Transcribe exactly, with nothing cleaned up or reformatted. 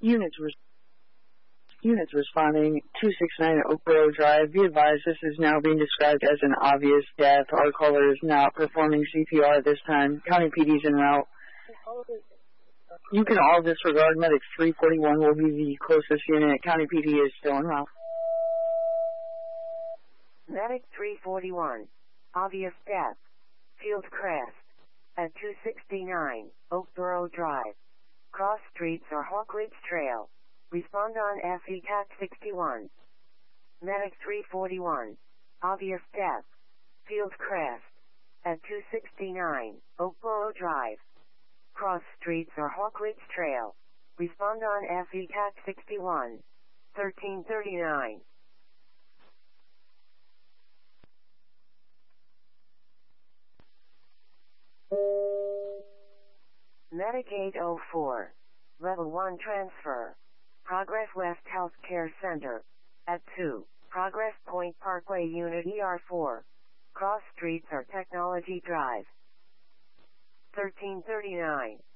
Units res- units responding two sixty-nine Oakboro Drive. Be advised this is now being described as an obvious death. Our caller is not performing C P R at this time. County P D is en route. You can all disregard. Medic three forty-one will be the closest unit. County P D is still en route. Medic three forty-one. Obvious death. Field Crest. At two sixty-nine Oakboro Drive. Cross streets or Hawk Ridge Trail. Respond on F E C A C sixty-one. Medic three forty-one. Obvious death. Field Crest. At two sixty-nine Oakboro Drive. Cross streets or Hawk Ridge Trail. Respond on F E C A C sixty-one. thirteen thirty-nine. Medic eight oh four. Level one transfer. Progress West Healthcare Center. At two. Progress Point Parkway Unit E R four. Cross streets or Technology Drive. thirteen thirty-nine.